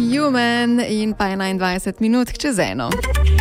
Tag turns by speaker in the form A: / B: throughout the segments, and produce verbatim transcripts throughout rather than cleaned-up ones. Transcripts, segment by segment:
A: Human in pa enaindvajset minut čez eno.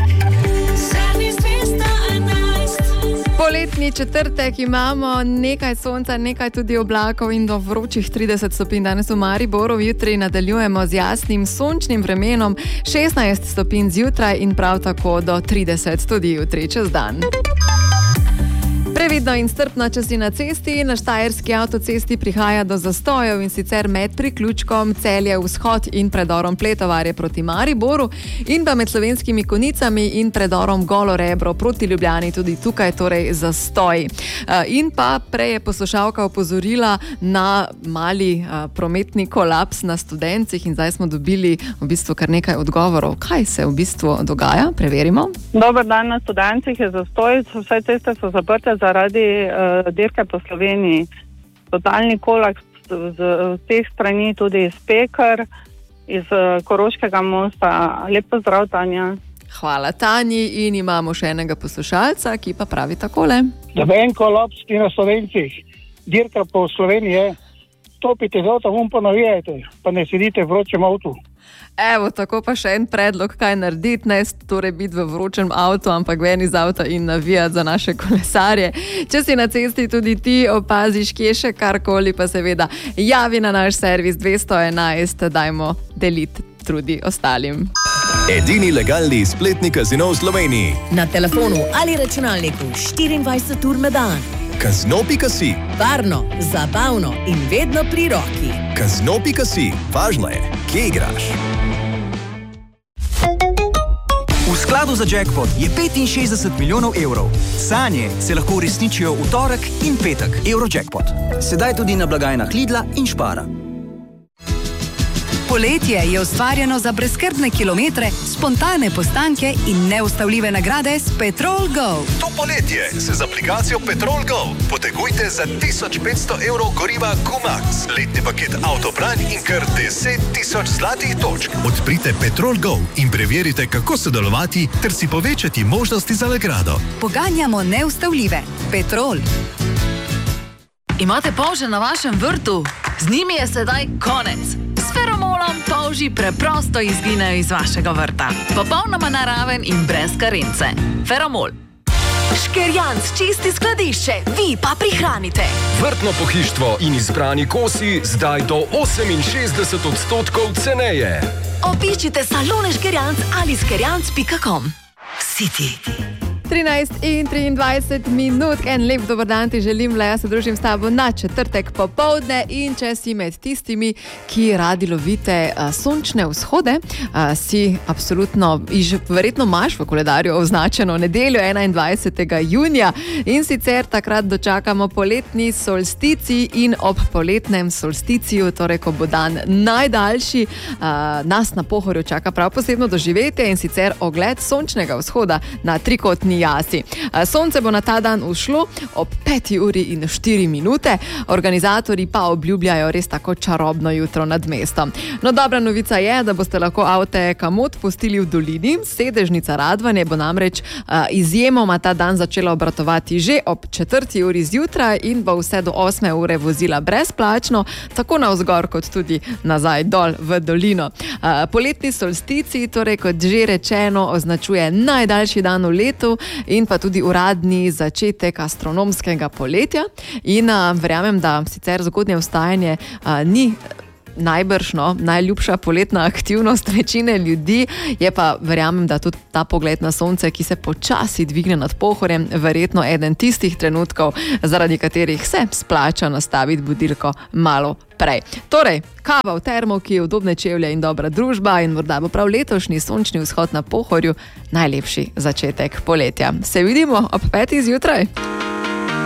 A: Poletni četrtek imamo, nekaj sonca, nekaj tudi oblakov in do vročih trideset stopinj danes v Mariboru. Jutri nadaljujemo z jasnim sončnim vremenom, šestnajst stopinj zjutraj in prav tako do trideset tudi jutri čez dan. Previdno in strpno, če si na cesti. Na štajerski avtocesti prihaja do zastojev in sicer med priključkom Celje vzhod in predorom Pletovarje proti Mariboru in pa med Slovenskimi Konjicami in predorom Golo Rebro proti Ljubljani, tudi tukaj torej zastoji. In pa prej je poslušalka opozorila na mali prometni kolaps na Studencih in zdaj smo dobili v bistvu kar nekaj odgovorov. Kaj se v bistvu dogaja? Preverimo.
B: Dober dan, na Studencih je zastoj, vse ceste so zaprte za zaradi uh, dirke po Sloveniji. Totalni kolaps z, z teh strani, tudi iz Peker, iz uh, Koroškega mosta. Lep pozdrav, Tanja.
A: Hvala, Tanji. In imamo še enega poslušalca, ki pa pravi takole.
C: Doben kolaps na Slovencih. Dirka po Sloveniji. Stopite z avtom in pa navijajte, pa ne sedite v vročem avtu.
A: Evo, tako pa še en predlog, kaj narediti, ne torej biti v vročem avtu, ampak ven iz avta in navijati za naše kolesarje. Če si na cesti tudi ti opaziš, kje še karkoli, pa seveda javi na naš servis dvesto enajst, dajmo deliti trudi ostalim.
D: Edini legalni spletni kazino v Sloveniji.
E: Na telefonu ali računalniku štiriindvajset ur na dan.
D: Kazino pika si.
E: Varno, zabavno in vedno pri roki.
D: Kazino pika si. Važno je, kje igraš.
F: V skladu za jackpot je petinšestdeset milijonov evrov. Sanje se lahko uresničijo v torek in petek. Eurojackpot. Sedaj tudi na blagajnah Lidla in Spara.
G: Poletje je ustvarjeno za brezskrbne kilometre, spontane postanke in neustavljive nagrade s Petrol Go.
D: To poletje se z aplikacijo Petrol Go potegujte za tisoč petsto evrov goriva Q-Max, letni paket Autopran in kar deset tisoč zlatih točk. Odprite Petrol Go in preverite, kako sodelovati ter si povečati možnosti za nagrado.
G: Poganjamo neustavljive. Petrol.
H: Imate polže na vašem vrtu? Z njimi je sedaj konec. S feromolom polži preprosto izginejo iz vašega vrta. Popolnoma naraven in brez karence. Feromol.
I: Škerjanc čisti skladišče, vi pa prihranite.
J: Vrtno pohištvo in izbrani kosi zdaj do oseminšestdeset odstotkov ceneje.
I: Obiščite salone Škerjanc ali škerjanc pika com. City.
A: trinajst in triindvajset minut, en lep dober dan ti želim, le jaz se družim s tabo na četrtek popoldne in če si med tistimi, ki radi lovite uh, sončne vzhode, uh, si absolutno, iž, verjetno imaš v koledarju označeno nedeljo enaindvajsetega junija in sicer takrat dočakamo poletni solstici in ob poletnem solsticiju, torej ko bo dan najdaljši, uh, nas na Pohorju čaka prav posebno doživetje in sicer ogled sončnega vzhoda na trikotni jasi. Sonce bo na ta dan ušlo ob peti uri in štiri minute. Organizatorji pa obljubljajo res tako čarobno jutro nad mestom. No, dobra novica je, da boste lahko avte kamot pustili v dolini. Sedežnica Radvanje bo namreč uh, izjemoma ta dan začela obratovati že ob četrti uri zjutraj in bo vse do osme ure vozila brezplačno, tako navzgor kot tudi nazaj dol v dolino. Uh, poletni solstici, torej kot že rečeno, označuje najdaljši dan v letu in pa tudi uradni začetek astronomskega poletja. In a, verjamem, da sicer zgodnje vstajanje a, ni najbrž no, najljubša poletna aktivnost večine ljudi, je pa verjamem, da tudi ta pogled na sonce, ki se počasi dvigne nad Pohorjem, verjetno eden tistih trenutkov, zaradi katerih se splača nastaviti budilko malo prej. Torej, kava v termovki, udobne čevlje in dobra družba in morda bo prav letošnji sončni vzhod na Pohorju najlepši začetek poletja. Se vidimo ob petih zjutraj.